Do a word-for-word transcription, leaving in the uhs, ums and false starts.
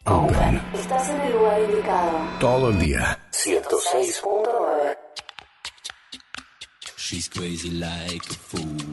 Open. Estás en el lugar indicado. Todo el día. ciento seis punto nueve. She's crazy like a fool.